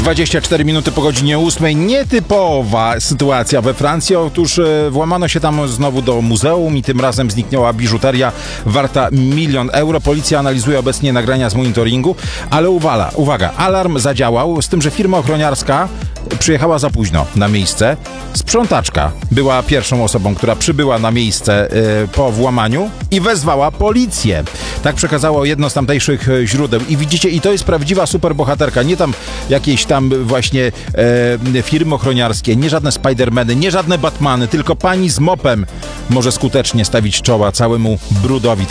24 minuty po godzinie 8. Nietypowa sytuacja we Francji. Otóż włamano się tam znowu do muzeum i tym razem zniknęła biżuteria warta 1 000 000 euro. Policja analizuje obecnie nagrania z monitoringu, ale uwaga, alarm zadziałał, z tym, że firma ochroniarska przyjechała za późno na miejsce. Sprzątaczka była pierwszą osobą, która przybyła na miejsce po włamaniu i wezwała policję. Tak przekazało jedno z tamtejszych źródeł. I widzicie, i to jest prawdziwa superbohaterka. Nie tam jakieś tam właśnie firmy ochroniarskie, nie żadne Spidermany, nie żadne Batmany, tylko pani z mopem może skutecznie stawić czoła całemu brudowi.